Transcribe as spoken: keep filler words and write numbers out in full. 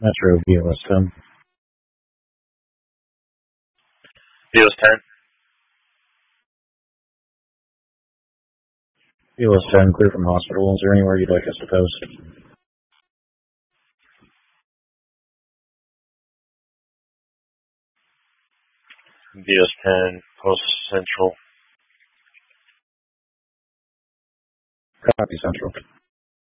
Metro B O S ten. B O S ten. B O S ten, clear from hospital. Is there anywhere you'd like us to post? B O S ten, Post Central. Copy Central.